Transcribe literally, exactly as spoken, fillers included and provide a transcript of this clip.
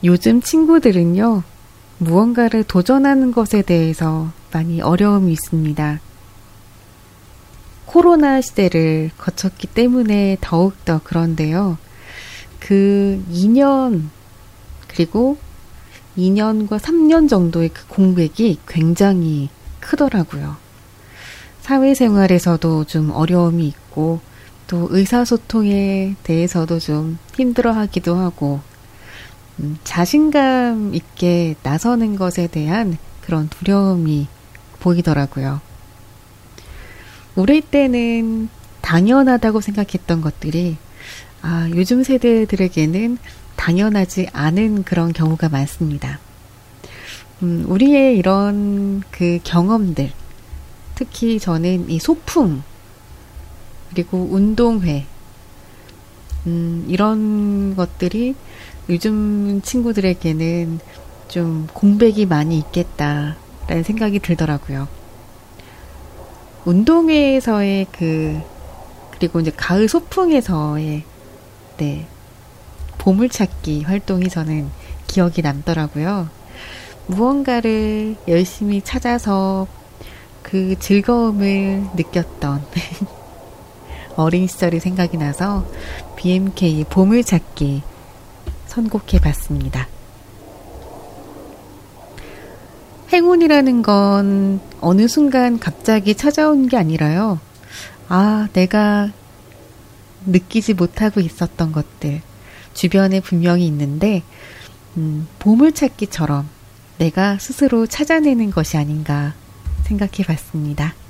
요즘 친구들은요, 무언가를 도전하는 것에 대해서 많이 어려움이 있습니다. 코로나 시대를 거쳤기 때문에 더욱더 그런데요. 그 이 년, 그리고 이 년과 삼 년 정도의 그 공백이 굉장히 크더라고요. 사회생활에서도 좀 어려움이 있고, 또 의사소통에 대해서도 좀 힘들어하기도 하고, 음, 자신감 있게 나서는 것에 대한 그런 두려움이 보이더라고요. 우리 때는 당연하다고 생각했던 것들이 아, 요즘 세대들에게는 당연하지 않은 그런 경우가 많습니다. 음, 우리의 이런 그 경험들, 특히 저는 이 소풍, 그리고 운동회, 음, 이런 것들이 요즘 친구들에게는 좀 공백이 많이 있겠다라는 생각이 들더라고요. 운동회에서의 그, 그리고 이제 가을 소풍에서의, 네, 보물찾기 활동이 저는 기억이 남더라고요. 무언가를 열심히 찾아서 그 즐거움을 느꼈던 어린 시절이 생각이 나서 비엠케이 보물찾기 선곡해 봤습니다. 행운이라는 건 어느 순간 갑자기 찾아온 게 아니라요. 아, 내가 느끼지 못하고 있었던 것들 주변에 분명히 있는데 음, 보물찾기처럼 내가 스스로 찾아내는 것이 아닌가 생각해 봤습니다.